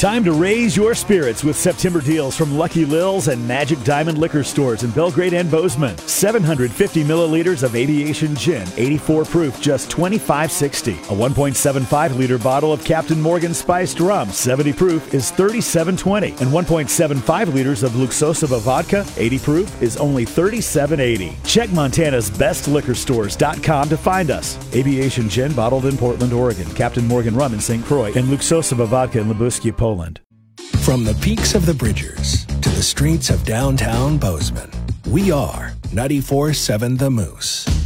Time to raise your spirits with September deals from Lucky Lil's and Magic Diamond Liquor Stores in Belgrade and Bozeman. 750 milliliters of Aviation Gin, 84 proof, just $25.60. A 1.75-liter bottle of Captain Morgan Spiced Rum, 70 proof, is $37.20. And 1.75 liters of Luxosova Vodka, 80 proof, is only $37.80. Check Montana's bestliquorstores.com to find us. Aviation Gin, bottled in Portland, Oregon. Captain Morgan Rum in St. Croix. And Luxosova Vodka in Lubuskie, Poland. From the peaks of the Bridgers to the streets of downtown Bozeman, we are 94.7 The Moose.